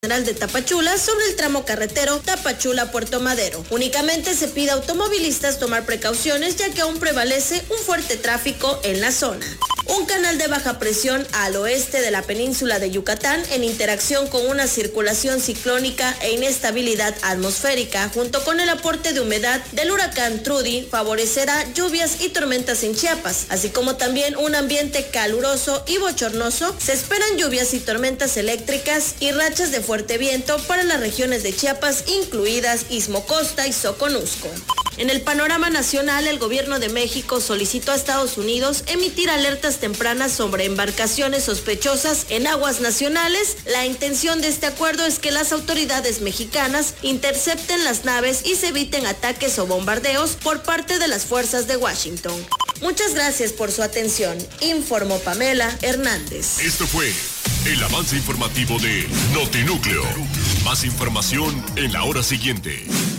General de Tapachula sobre el tramo carretero Tapachula-Puerto Madero. Únicamente se pide a automovilistas tomar precauciones ya que aún prevalece un fuerte tráfico en la zona. Un canal de baja presión al oeste de la península de Yucatán, en interacción con una circulación ciclónica e inestabilidad atmosférica, junto con el aporte de humedad del huracán Trudy, favorecerá lluvias y tormentas en Chiapas, así como también un ambiente caluroso y bochornoso. Se esperan lluvias y tormentas eléctricas y rachas de fuerte viento para las regiones de Chiapas, incluidas Istmo Costa y Soconusco. En el panorama nacional, el gobierno de México solicitó a Estados Unidos emitir alertas tempranas sobre embarcaciones sospechosas en aguas nacionales. La intención de este acuerdo es que las autoridades mexicanas intercepten las naves y se eviten ataques o bombardeos por parte de las fuerzas de Washington. Muchas gracias por su atención. Informó Pamela Hernández. Esto fue el avance informativo de Notinúcleo. Más información en la hora siguiente.